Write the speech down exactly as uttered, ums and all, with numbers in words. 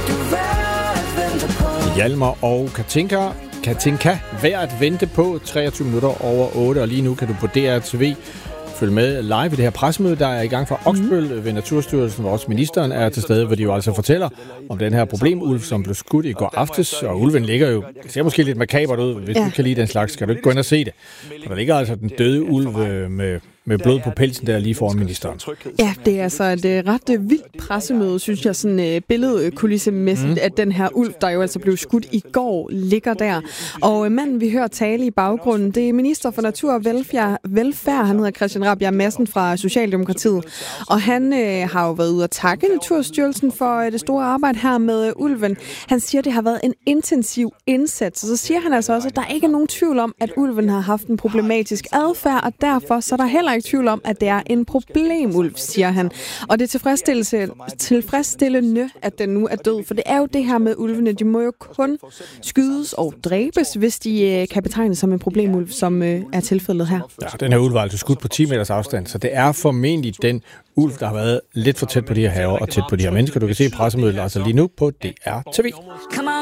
Hjalmar og Katinka. Katinka, værd at vente på, treogtyve minutter over otte, og lige nu kan du på D R T V følge med live i det her pressemøde, der er i gang fra Oksbøl ved Naturstyrelsen, hvor også ministeren er til stede, hvor de jo altså fortæller om den her problemulv, som blev skudt i går aftes, og ulven ligger jo, det ser måske lidt makabert ud, hvis ja. du kan lide den slags, skal du ikke gå ind og se det. Og der ligger altså den døde ulv med, med blod på pelsen der lige foran ministeren. Ja, det er altså et ret vildt pressemøde, synes jeg, sådan billedkulissemæssigt, mm. at den her ulv, der jo altså blev skudt i går, ligger der. Og manden, vi hører tale i baggrunden, det er minister for Natur og Velfærd, velfærd han hedder Christian Rabjerg Madsen fra Socialdemokratiet. Og han øh, har jo været ude at takke Naturstyrelsen for øh, det store arbejde her med øh, ulven. Han siger, at det har været en intensiv indsats. Og så siger han altså også, at der ikke er nogen tvivl om, at ulven har haft en problematisk adfærd, og derfor så er der heller ikke tvivl om, at det er en problemulv, siger han. Og det er tilfredsstillende, at den nu er død, for det er jo det her med ulvene. De må jo kun skydes og dræbes, hvis de øh, kan betegnes som en problemulv, som øh, er tilfældet her. Ja, den her ulv var altså skudt på ti meters afstand, så det er formentlig den ulv, der har været lidt for tæt på de her haver og tæt på de her mennesker. Du kan se pressemødet altså lige nu på D R T V.